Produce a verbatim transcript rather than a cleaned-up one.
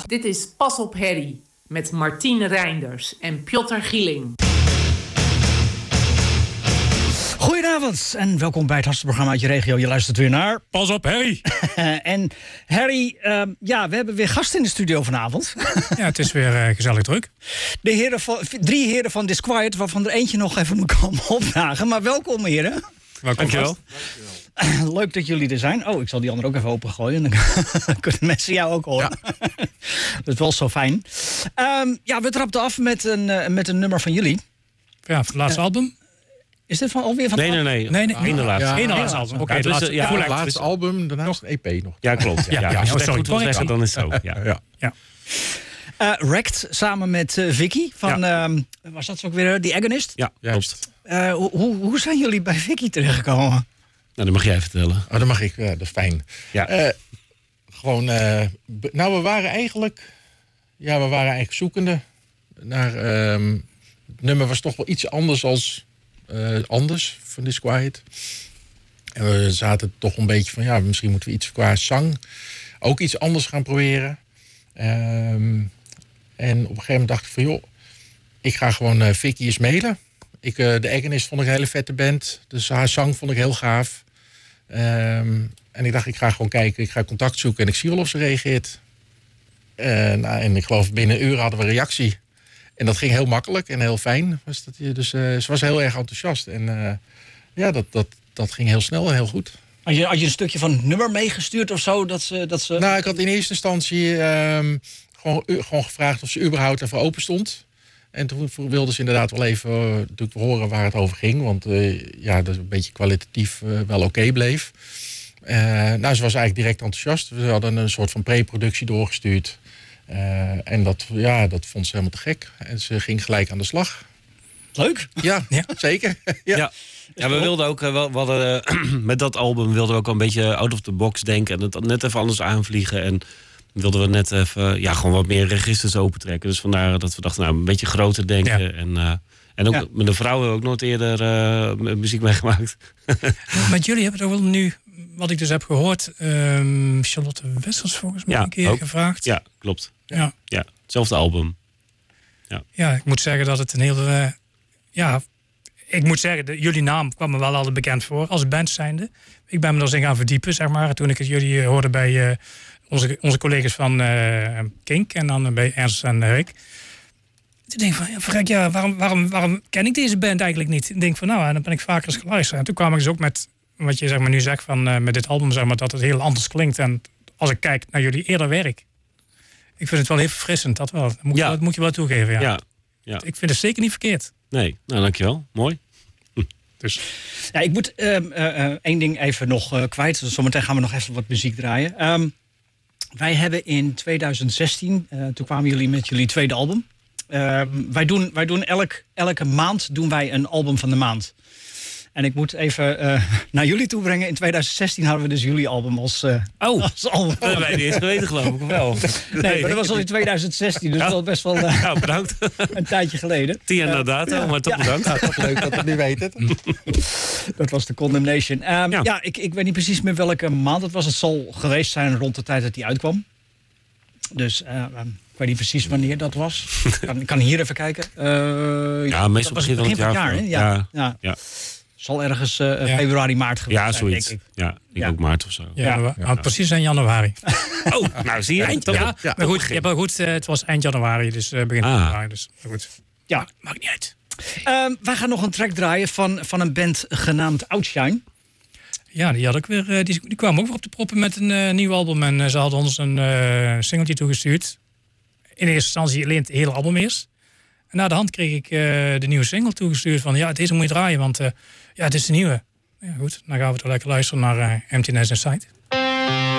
Dit is Pas op Harry met Martine Reinders en Piotr Gieling. Goedenavond en welkom bij het Hartstikke uit je regio. Je luistert weer naar Pas op Harry. En Harry, uh, ja, we hebben weer gasten in de studio vanavond. Ja, het is weer uh, gezellig druk. De heren van, drie heren van Disquiet, waarvan er eentje nog even moet komen opdagen. Maar welkom, heren. Welkom. Dankjewel. Dankjewel. Leuk dat jullie er zijn. Oh, ik zal die andere ook even opengooien. Dan kunnen mensen jou ook horen. Ja. Dat is wel zo fijn. Um, ja, we trapten af met een, uh, met een nummer van jullie. Ja, het laatste uh, album. Is dit van alweer van? Nee, nee, nee. Nee, nee. Eén de laatste. Ja, Eén de laatste album. Oké, okay, het dus, laatste, ja, ja, het laatste album, daarnaast een E P nog. Ja, klopt. Ja, ja, ja, als je het echt goed wil zeggen, dan is het zo. Ja. Ja. Ja. Uh, Wrecked, samen met uh, Vicky van, ja. um, was dat ook weer, The Agonist? Ja, klopt. Uh, hoe, hoe zijn jullie bij Vicky terechtgekomen? Nou, dat mag jij vertellen. Oh, dat mag ik, ja, dat is fijn. Ja. Uh, gewoon, uh, nou, we waren eigenlijk, ja, we waren eigenlijk zoekende naar, um, het nummer was toch wel iets anders als uh, anders van Disquiet. En we zaten toch een beetje van, ja, misschien moeten we iets qua zang ook iets anders gaan proberen. Um, en op een gegeven moment dacht ik van, joh, ik ga gewoon uh, Vicky eens mailen. Ik, uh, de Agonist vond ik een hele vette band. Dus haar zang vond ik heel gaaf. Um, en ik dacht, ik ga gewoon kijken. Ik ga contact zoeken en ik zie wel of ze reageert. Uh, nou, en ik geloof binnen een uur hadden we een reactie. En dat ging heel makkelijk en heel fijn. Was dat, dus uh, ze was heel erg enthousiast. En uh, ja, dat, dat, dat ging heel snel en heel goed. Had je, had je een stukje van het nummer meegestuurd of zo? Dat ze, dat ze... Nou, ik had in eerste instantie um, gewoon, uh, gewoon gevraagd of ze überhaupt ervoor open stond. En toen wilden ze inderdaad wel even uh, natuurlijk horen waar het over ging. Want uh, ja, dat een beetje kwalitatief uh, wel oké okay bleef. Uh, nou, ze was eigenlijk direct enthousiast. We hadden een soort van pre-productie doorgestuurd. Uh, en dat, ja, dat vond ze helemaal te gek. En ze ging gelijk aan de slag. Leuk. Ja, ja. Zeker. Ja. Ja. Ja, we wilden ook, we hadden, uh, met dat album wilden we ook een beetje out of the box denken. En het net even anders aanvliegen. En wilden we net even, ja, gewoon wat meer registers opentrekken. Dus vandaar dat we dachten, nou, een beetje groter denken. Ja. En, uh, en ook ja. met de vrouwen hebben we ook nooit eerder uh, muziek meegemaakt. Met jullie hebben het ook wel nu, wat ik dus heb gehoord, um, Charlotte Wessels volgens mij ja, een keer ook gevraagd. Ja, klopt. Ja, ja hetzelfde album. Ja. ja, ik moet zeggen dat het een heel, uh, ja, ik moet zeggen, de, jullie naam kwam me wel altijd bekend voor als band zijnde. Ik ben me er eens in gaan verdiepen, zeg maar, toen ik het jullie uh, hoorde bij uh, onze, onze collega's van uh, Kink en dan bij Ernst en Rick. Toen denk ik van, ja, verrek, ja, waarom, waarom, waarom ken ik deze band eigenlijk niet? Ik denk van, nou, dan ben ik vaker eens geluisterd. En toen kwam ik dus ook met, wat je zeg maar, nu zegt, van, uh, met dit album, zeg maar, dat het heel anders klinkt. En als ik kijk naar jullie eerder werk, ik vind het wel heel verfrissend, dat wel. Dat moet, ja. dat moet je wel toegeven, ja. Ja. Ja. Ik vind het zeker niet verkeerd. Nee, nou, dankjewel. Mooi. Dus. Ja, ik moet uh, uh, één ding even nog uh, kwijt. Dus zometeen gaan we nog even wat muziek draaien. Um, wij hebben in tweeduizend zestien, uh, toen kwamen jullie met jullie tweede album. Uh, wij doen, wij doen elk, elke maand doen wij een album van de maand. En ik moet even uh, naar jullie toe brengen. In tweeduizend zestien hadden we dus jullie album als, uh, oh, als album. Dat hebben wij niet eens geweten, geloof ik. Wel. Nee, nee, maar dat was al in tweeduizend zestien. Dus ja. dat was best wel uh, ja, bedankt. een tijdje geleden. Tien jaar na dato, uh, maar toch ja. bedankt. Ja, toch leuk dat we nu weten. Dat was de Condemnation. Um, ja, ja ik, ik weet niet precies meer welke maand het was. Het zal geweest zijn rond de tijd dat die uitkwam. Dus uh, um, ik weet niet precies wanneer dat was. Ik kan, kan hier even kijken. Uh, ja, meestal begin van het jaar. jaar, jaar ja, ja. Ja. ja. zal ergens uh, ja. februari, maart geweest ja, zijn, zoiets. denk ik. Ja, ik ja. ook maart of zo. Ja, ja. ja. precies in januari. Oh, nou zie je. Eind, ja, ja, maar goed, je hebt wel goed uh, het was eind januari, dus uh, begin ah. februari. Dus goed. Ja, maakt, maakt niet uit. Um, wij gaan nog een track draaien van, van een band genaamd Outshine. Ja, die, had ook weer, uh, die, die kwamen ook weer op de proppen met een uh, nieuw album. En uh, ze hadden ons een uh, singeltje toegestuurd. In eerste instantie alleen het hele album eerst. En na de hand kreeg ik uh, de nieuwe single toegestuurd van ja, deze moet je draaien, want uh, ja, het is de nieuwe. Ja, goed, dan gaan we toch lekker luisteren naar uh, Emptiness Inside.